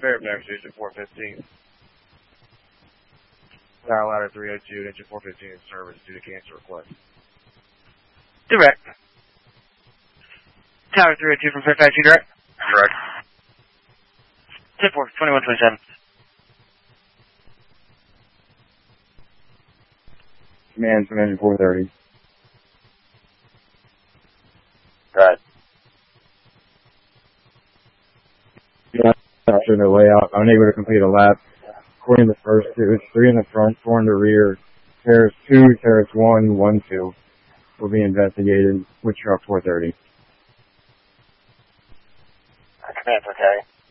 Fairfax, engine 415. Tower ladder 302, engine 415 in service due to cancel request. Direct. Tower 302 from Fairfax, you direct? Correct. 10-4, 2127. Command from engine 430. Right. Yeah, after the layout, unable to complete a lap. According to the first two, 3 in the front, 4 in the rear. Terrace 2, Terrace 1, 1, 2 will be investigated with truck 430. Command's okay.